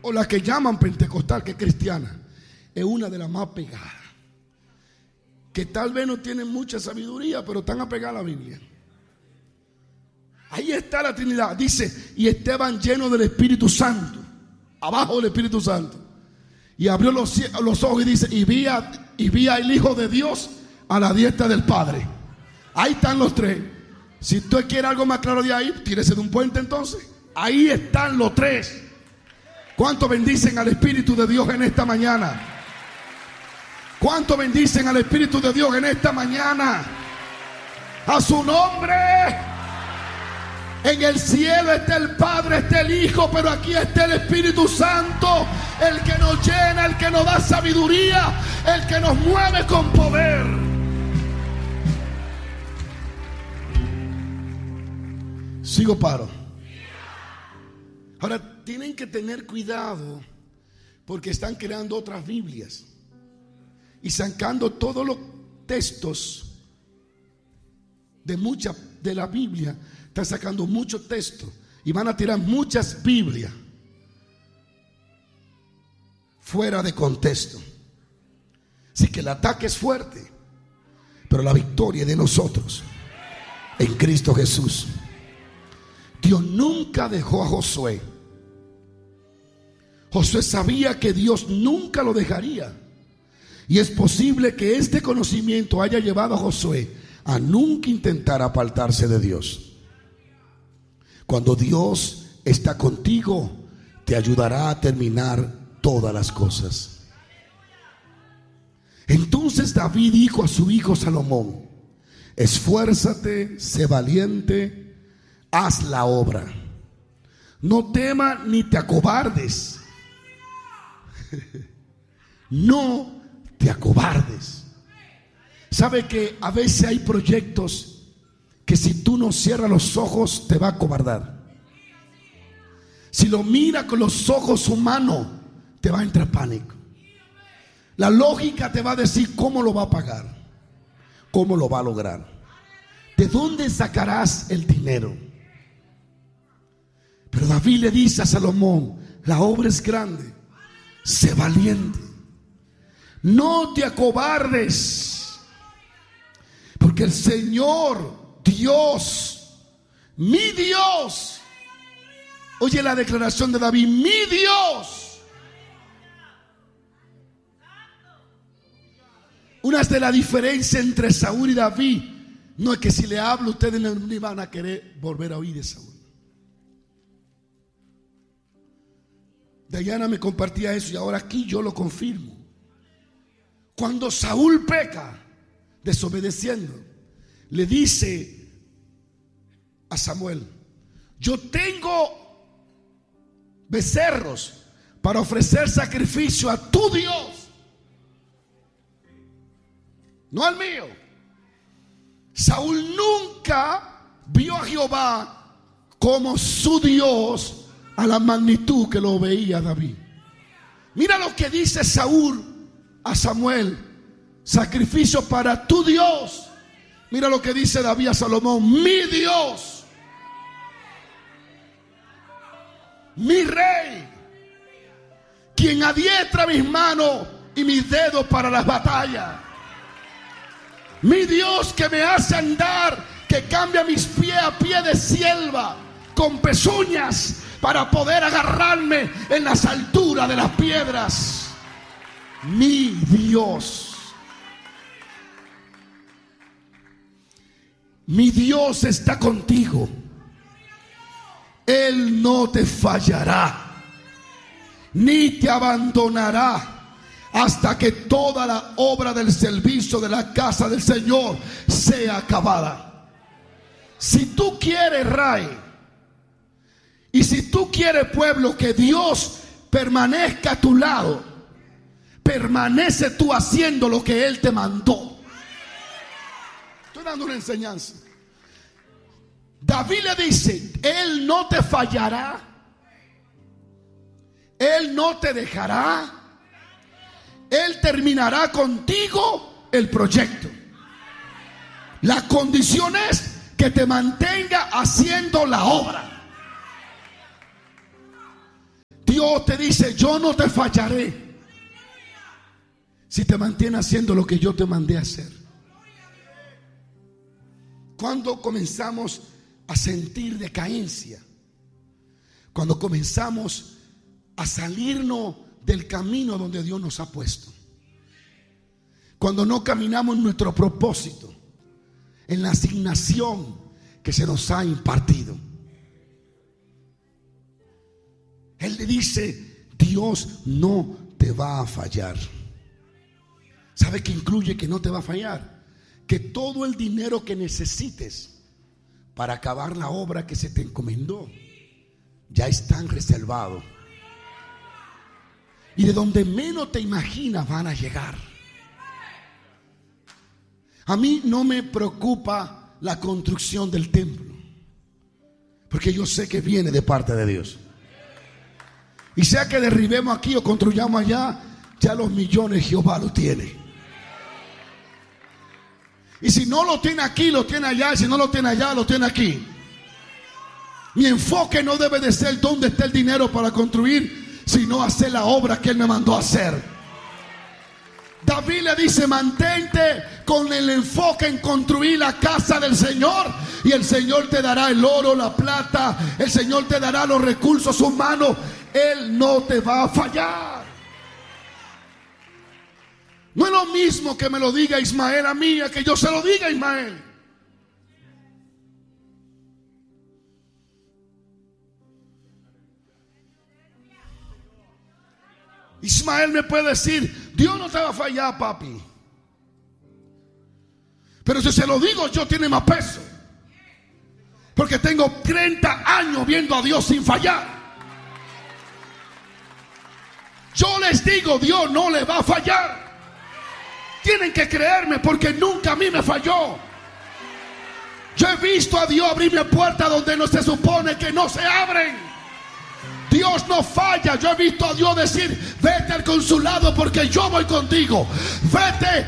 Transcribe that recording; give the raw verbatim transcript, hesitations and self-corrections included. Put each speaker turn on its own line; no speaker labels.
o la que llaman pentecostal, que es cristiana, es una de las más pegadas, que tal vez no tienen mucha sabiduría, pero están apegadas a la Biblia. Ahí está la Trinidad. Dice, y estaban llenos del Espíritu Santo, abajo del Espíritu Santo, y abrió los, los ojos y dice, y vi, a, y vi al Hijo de Dios a la diestra del Padre. Ahí están los tres. Si usted quiere algo más claro de ahí, tírese de un puente entonces. Ahí están los tres. ¿Cuánto bendicen al Espíritu de Dios en esta mañana? ¿Cuánto bendicen al Espíritu de Dios en esta mañana? A su nombre. En el cielo está el Padre, está el Hijo, pero aquí está el Espíritu Santo, el que nos llena, el que nos da sabiduría, el que nos mueve con poder. Sigo paro. Ahora tienen que tener cuidado porque están creando otras Biblias y sacando todos los textos de mucha de la Biblia. Están sacando muchos textos y van a tirar muchas Biblias fuera de contexto. Así que el ataque es fuerte, pero la victoria es de nosotros en Cristo Jesús. Dios nunca dejó a Josué. Josué sabía que Dios nunca lo dejaría. Y es posible que este conocimiento haya llevado a Josué a nunca intentar apartarse de Dios. Cuando Dios está contigo, te ayudará a terminar todas las cosas. Entonces David dijo a su hijo Salomón: esfuérzate, sé valiente, haz la obra. No temas ni te acobardes. No te acobardes. ¿Sabe que a veces hay proyectos que si tú no cierras los ojos te va a acobardar? Si lo mira con los ojos humanos te va a entrar pánico. La lógica te va a decir cómo lo va a pagar, cómo lo va a lograr, de dónde sacarás el dinero. Pero David le dice a Salomón: la obra es grande, sé valiente, no te acobardes, porque el Señor Dios, mi Dios, oye la declaración de David, mi Dios. Una de las diferencias entre Saúl y David no es que si le hablo ustedes no van a querer volver a oír de Saúl. Diana me compartía eso y ahora aquí yo lo confirmo. Cuando Saúl peca desobedeciendo, le dice a Samuel: yo tengo becerros para ofrecer sacrificio a tu Dios, no al mío. Saúl nunca vio a Jehová como su Dios a la magnitud que lo veía David. Mira lo que dice Saúl a Samuel: sacrificio para tu Dios. Mira lo que dice David a Salomón: mi Dios, mi rey, quien adiestra mis manos y mis dedos para las batallas. Mi Dios que me hace andar, que cambia mis pies a pie de sierva, con pezuñas para poder agarrarme en las alturas de las piedras. Mi Dios. Mi Dios está contigo. Él no te fallará, ni te abandonará, hasta que toda la obra del servicio de la casa del Señor sea acabada. Si tú quieres, Ray, y si tú quieres, pueblo, que Dios permanezca a tu lado, permanece tú haciendo lo que Él te mandó. Estoy dando una enseñanza. David le dice: Él no te fallará, Él no te dejará, Él terminará contigo el proyecto. La condición es que te mantenga haciendo la obra. Dios te dice: yo no te fallaré si te mantienes haciendo lo que yo te mandé a hacer. Cuando comenzamos a sentir decadencia, cuando comenzamos a salirnos del camino donde Dios nos ha puesto, cuando no caminamos en nuestro propósito, en la asignación que se nos ha impartido, Él le dice: Dios no te va a fallar. ¿Sabe qué incluye que no te va a fallar? Que todo el dinero que necesites para acabar la obra que se te encomendó ya están reservados, y de donde menos te imaginas van a llegar. A mí no me preocupa la construcción del templo, porque yo sé que viene de parte de Dios. Y sea que derribemos aquí o construyamos allá, ya los millones Jehová los tiene. Y si no lo tiene aquí, lo tiene allá. Y si no lo tiene allá, lo tiene aquí. Mi enfoque no debe de ser dónde está el dinero para construir, sino hacer la obra que Él me mandó a hacer. David le dice: mantente con el enfoque en construir la casa del Señor, y el Señor te dará el oro, la plata, el Señor te dará los recursos humanos. Él no te va a fallar. No es lo mismo que me lo diga Ismael a mí, a que yo se lo diga a Ismael. Ismael me puede decir: Dios no te va a fallar, papi. Pero si se lo digo yo, tiene más peso, porque tengo treinta años viendo a Dios sin fallar. Yo les digo: Dios no le va a fallar. Tienen que creerme, porque nunca a mí me falló. Yo he visto a Dios abrirme puertas donde no se supone que no se abren. Dios no falla. Yo he visto a Dios decir: vete al consulado porque yo voy contigo. Vete